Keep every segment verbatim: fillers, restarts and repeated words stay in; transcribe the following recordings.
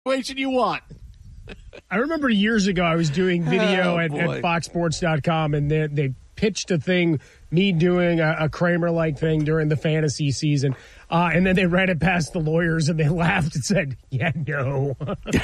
situation you want. I remember years ago I was doing video oh, at, at fox sports dot com, and they, they pitched a thing, me doing a, a Kramer-like thing during the fantasy season, uh, and then they ran it past the lawyers, and they laughed and said, yeah, no.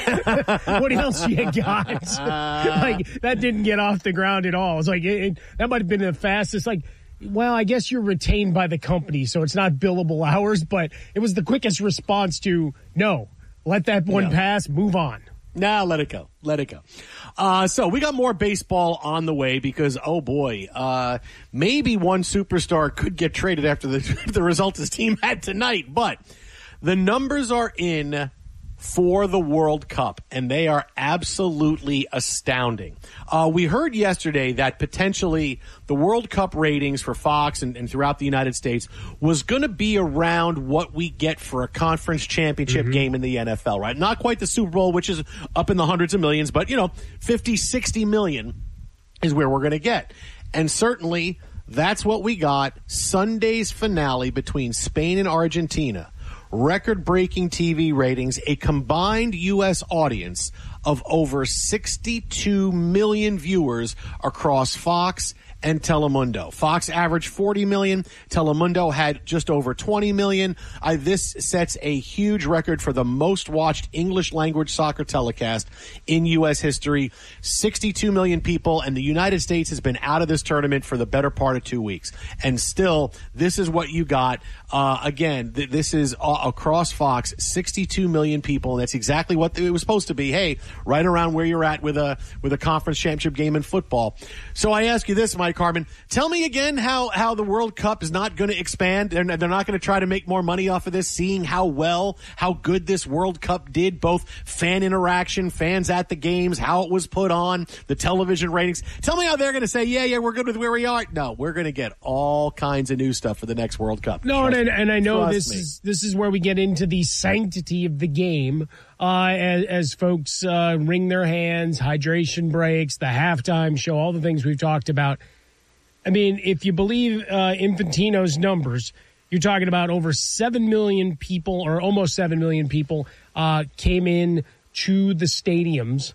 What else you got? Like, that didn't get off the ground at all. It's like, it, it, that might have been the fastest, like, well, I guess you're retained by the company, so it's not billable hours, but it was the quickest response to, no, let that one no. pass, move on. Nah, let it go. Let it go. Uh, so we got more baseball on the way because, oh boy, uh, maybe one superstar could get traded after the, the result his team had tonight. But the numbers are in for the World Cup, and they are absolutely astounding. Uh, we heard yesterday that potentially the World Cup ratings for Fox and, and throughout the United States was going to be around what we get for a conference championship mm-hmm. game in the N F L, right? Not quite the Super Bowl, which is up in the hundreds of millions, but, you know, fifty, sixty million is where we're going to get. And certainly that's what we got Sunday's finale between Spain and Argentina. Record-breaking T V ratings, a combined U S audience of over sixty-two million viewers across Fox and Telemundo. Fox averaged forty million. Telemundo had just over twenty million. Uh, this sets a huge record for the most watched English language soccer telecast in U S history. sixty-two million people, and the United States has been out of this tournament for the better part of two weeks. And still, this is what you got. Uh, again, th- this is uh, across Fox, sixty-two million people, and that's exactly what it was supposed to be. Hey, right around where you're at with a with a conference championship game in football. So I ask you this, Mike Harmon, tell me again how, how the World Cup is not going to expand. They're, they're not going to try to make more money off of this, seeing how well, how good this World Cup did, both fan interaction, fans at the games, how it was put on, the television ratings. Tell me how they're going to say, yeah, yeah, we're good with where we are. No, we're going to get all kinds of new stuff for the next World Cup. No, and, and I know Trust this me. is this is where we get into the sanctity of the game uh, as, as folks uh, wring their hands, hydration breaks, the halftime show, all the things we've talked about. I mean, if you believe uh, Infantino's numbers, you're talking about over seven million people, or almost seven million people, uh, came in to the stadiums,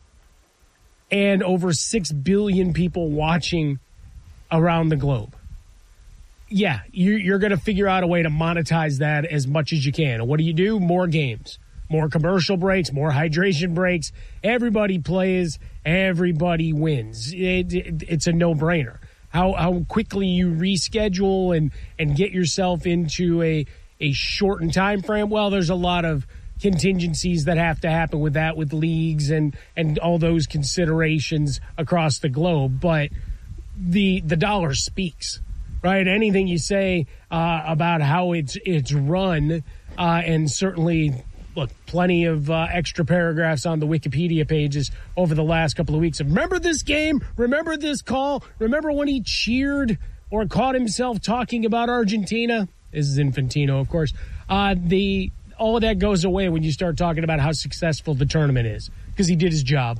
and over six billion people watching around the globe. Yeah, you're, you're going to figure out a way to monetize that as much as you can. And what do you do? More games, more commercial breaks, more hydration breaks. Everybody plays, everybody wins. It, it, it's a no-brainer. How how quickly you reschedule and, and get yourself into a, a shortened time frame. Well, there's a lot of contingencies that have to happen with that, with leagues and, and all those considerations across the globe. But the the dollar speaks, right? Anything you say uh, about how it's it's run, uh, and certainly, look, plenty of uh, extra paragraphs on the Wikipedia pages over the last couple of weeks. Remember this game? Remember this call? Remember when he cheered or caught himself talking about Argentina? This is Infantino, of course. Uh, the all of that goes away when you start talking about how successful the tournament is, because he did his job.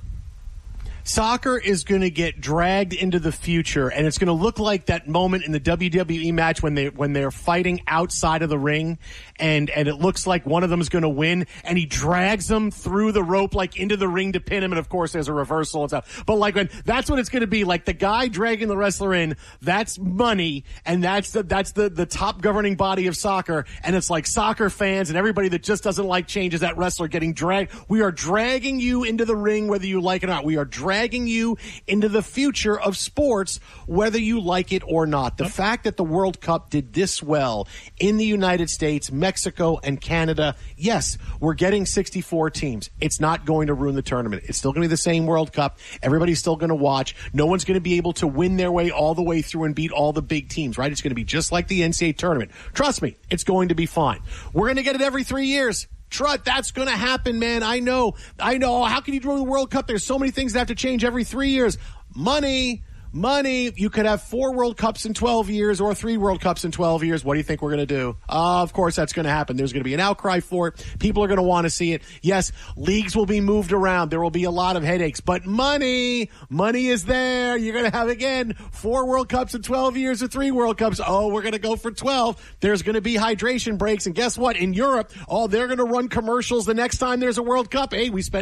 Soccer is going to get dragged into the future, and it's going to look like that moment in the W W E match when they when they're fighting outside of the ring, and and it looks like one of them is going to win, and he drags them through the rope like into the ring to pin him, and of course there's a reversal and stuff. But like when that's what it's going to be, like the guy dragging the wrestler in, that's money, and that's the that's the the top governing body of soccer, and it's like soccer fans and everybody that just doesn't like change is that wrestler getting dragged. We are dragging you into the ring whether you like it or not. We are dragging dragging you into the future of sports, whether you like it or not. The fact that the World Cup did this well in the United States, Mexico, and Canada, yes, we're getting sixty-four teams. It's not going to ruin the tournament. It's still going to be the same World Cup. Everybody's still going to watch. No one's going to be able to win their way all the way through and beat all the big teams, right? It's going to be just like the N C double A tournament. Trust me, it's going to be fine. We're going to get it every three years. Trut, that's going to happen, man. I know. I know. How can you do the World Cup? There's so many things that have to change every three years. Money. money. You could have four World Cups in twelve years or three World Cups in twelve years. What do you think we're going to do? Uh, of course, that's going to happen. There's going to be an outcry for it. People are going to want to see it. Yes, leagues will be moved around. There will be a lot of headaches, but money, money is there. You're going to have, again, four World Cups in twelve years or three World Cups. Oh, we're going to go for twelve. There's going to be hydration breaks. And guess what? In Europe, oh, they're going to run commercials the next time there's a World Cup. Hey, we spent